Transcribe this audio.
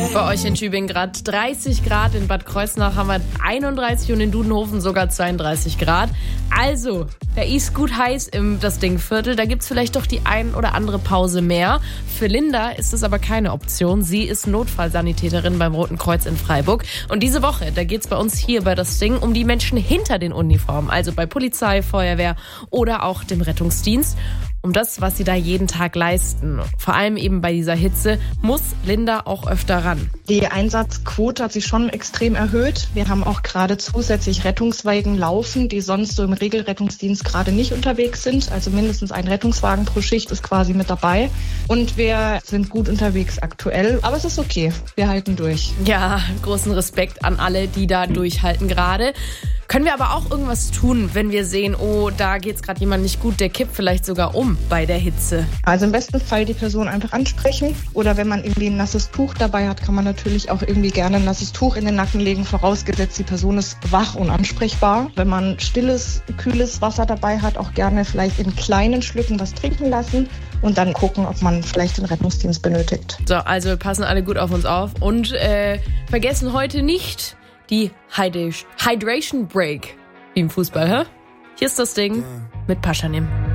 Bei euch in Tübingen gerade 30 Grad, in Bad Kreuznach haben wir 31 und in Dudenhofen sogar 32 Grad. Also, da ist gut heiß im das Dingviertel, da gibt's vielleicht doch die ein oder andere Pause mehr. Für Linda ist es aber keine Option. Sie ist Notfallsanitäterin beim Roten Kreuz in Freiburg. Und diese Woche, da geht's bei uns hier bei das Ding um die Menschen hinter den Uniformen, also bei Polizei, Feuerwehr oder auch dem Rettungsdienst. Um das, was sie da jeden Tag leisten, vor allem eben bei dieser Hitze, muss Linda auch öfter ran. Die Einsatzquote hat sich schon extrem erhöht. Wir haben auch gerade zusätzlich Rettungswagen laufen, die sonst so im Regelrettungsdienst gerade nicht unterwegs sind. Also mindestens ein Rettungswagen pro Schicht ist quasi mit dabei. Und wir sind gut unterwegs aktuell. Aber es ist okay, wir halten durch. Ja, großen Respekt an alle, die da durchhalten gerade. Können wir aber auch irgendwas tun, wenn wir sehen, oh, da geht's gerade jemand nicht gut, der kippt vielleicht sogar um bei der Hitze? Also im besten Fall die Person einfach ansprechen. Oder wenn man irgendwie ein nasses Tuch dabei hat, kann man natürlich auch irgendwie gerne ein nasses Tuch in den Nacken legen, vorausgesetzt die Person ist wach und ansprechbar. Wenn man stilles, kühles Wasser dabei hat, auch gerne vielleicht in kleinen Schlücken was trinken lassen und dann gucken, ob man vielleicht den Rettungsdienst benötigt. So, also wir passen alle gut auf uns auf und vergessen heute nicht die Hydration Break wie im Fußball, hä? Hier ist das Ding mit Paschanim.